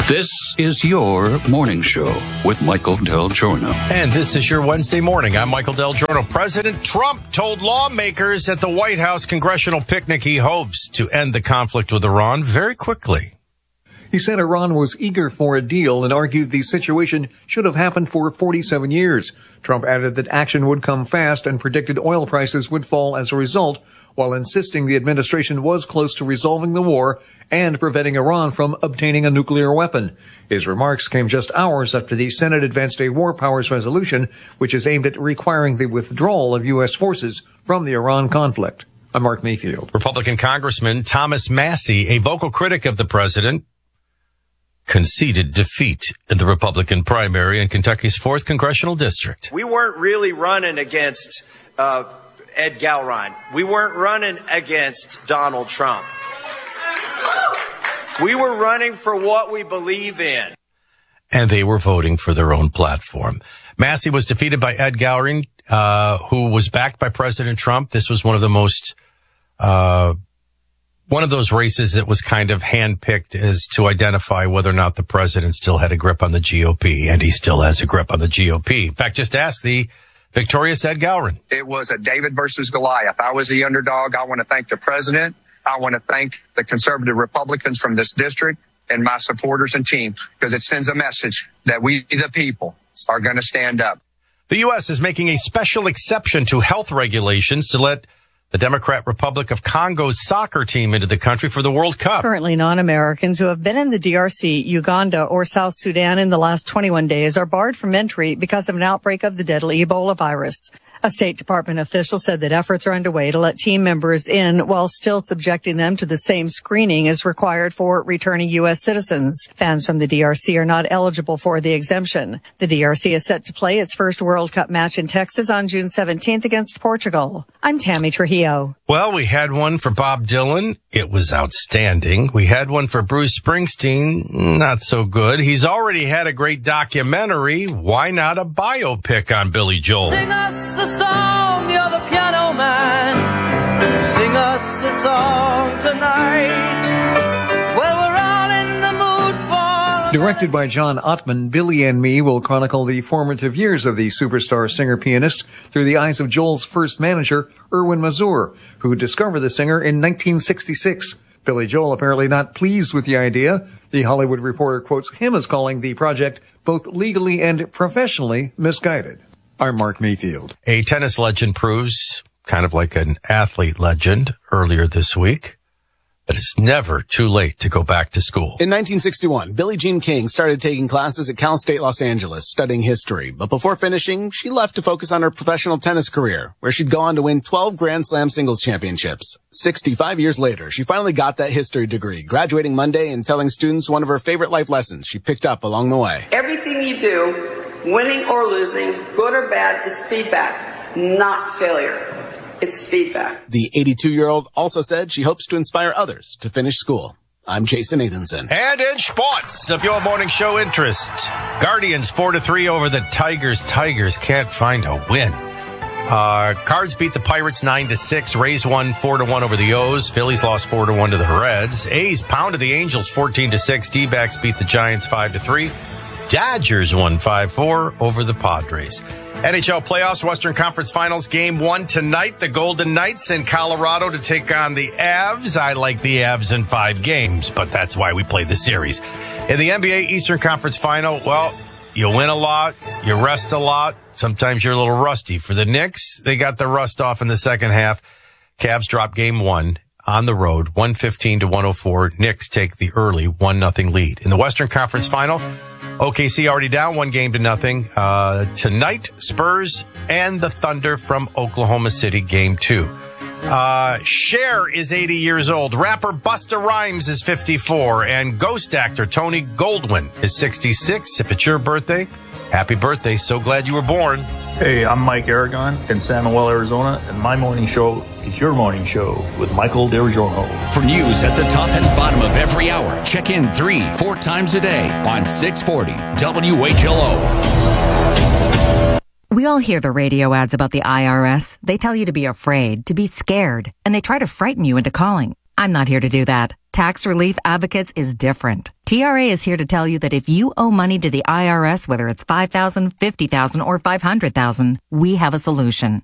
This is your morning show with Michael Del Giorno. And this is your Wednesday morning. I'm Michael Del Giorno. President Trump told lawmakers at the White House congressional picnic he hopes to end the conflict with Iran very quickly. He said Iran was eager for a deal and argued the situation should have happened for 47 years. Trump added that action would come fast and predicted oil prices would fall as a result, while insisting the administration was close to resolving the war and preventing Iran from obtaining a nuclear weapon. His remarks came just hours after the Senate advanced a war powers resolution, which is aimed at requiring the withdrawal of U.S. forces from the Iran conflict. I'm Mark Mayfield. Republican Congressman Thomas Massie, a vocal critic of the president, conceded defeat in the Republican primary in Kentucky's 4th congressional district. We weren't really running against Ed Gowron. We weren't running against Donald Trump. We were running for what we believe in. And they were voting for their own platform. Massie was defeated by Ed Gowron, who was backed by President Trump. This was one of the most, one of those races that was kind of handpicked as to identify whether or not the president still had a grip on the GOP, and he still has a grip on the GOP. In fact, just ask the victorious Ed Gowron. It was a David versus Goliath. I was the underdog. I want to thank the president. I want to thank the conservative Republicans from this district and my supporters and team, because it sends a message that we, the people, are going to stand up. The U.S. is making a special exception to health regulations to let the Democratic Republic of Congo's soccer team into the country for the World Cup. Currently, non-Americans who have been in the DRC, Uganda, or South Sudan in the last 21 days are barred from entry because of an outbreak of the deadly Ebola virus. A State Department official said that efforts are underway to let team members in while still subjecting them to the same screening as required for returning U.S. citizens. Fans from the DRC are not eligible for the exemption. The DRC is set to play its first World Cup match in Texas on June 17th against Portugal. I'm Tammy Trujillo. Well, we had one for Bob Dylan. It was outstanding. We had one for Bruce Springsteen. Not so good. He's already had a great documentary. Why not a biopic on Billy Joel? Sing us a song, you're the piano man. Sing us a song tonight. Well, we're all in the mood for... Directed by John Ottman, Billy and Me will chronicle the formative years of the superstar singer-pianist through the eyes of Joel's first manager, Erwin Mazur, who discovered the singer in 1966. Billy Joel apparently not pleased with the idea. The Hollywood Reporter quotes him as calling the project both legally and professionally misguided. I'm Mark Mayfield. A tennis legend proves, kind of like an athlete legend earlier this week, that it's never too late to go back to school. In 1961, Billie Jean King started taking classes at Cal State Los Angeles, studying history. But before finishing, she left to focus on her professional tennis career, where she'd go on to win 12 Grand Slam singles championships. 65 years later, she finally got that history degree, graduating Monday and telling students one of her favorite life lessons she picked up along the way. Everything you do, winning or losing, good or bad, it's feedback, not failure. It's feedback. The 82-year-old also said she hopes to inspire others to finish school. I'm Jason Nathanson. And in sports, of your morning show interest, Guardians 4-3 over the Tigers. Tigers can't find a win. Cards beat the Pirates 9-6. Rays won 4-1 over the O's. Phillies lost 4-1 to the Reds. A's pounded the Angels 14-6. D-backs beat the Giants 5-3. Dodgers won 5-4 over the Padres. NHL playoffs, Western Conference Finals, Game 1 tonight. The Golden Knights in Colorado to take on the Avs. I like the Avs in 5 games, but that's why we play the series. In the NBA Eastern Conference Final, well, you win a lot, you rest a lot. Sometimes you're a little rusty. For the Knicks, they got the rust off in the second half. Cavs drop Game 1 on the road, 115-104. Knicks take the early 1-0 lead. In the Western Conference Final, OKC already down 1-0. Tonight, Spurs and the Thunder from Oklahoma City, Game 2. Cher is 80 years old. Rapper Busta Rhymes is 54. And ghost actor Tony Goldwyn is 66. If it's your birthday, happy birthday. So glad you were born. Hey, I'm Mike Aragon in San Manuel, Arizona, and my morning show is your morning show with Michael Del Giorno. For news at the top and bottom of every hour, check in 3-4 times a day on 640 WHLO. We all hear the radio ads about the IRS. They tell you to be afraid, to be scared, and they try to frighten you into calling. I'm not here to do that. Tax Relief Advocates is different. TRA is here to tell you that if you owe money to the IRS, whether it's $5,000, $50,000, or $500,000, we have a solution.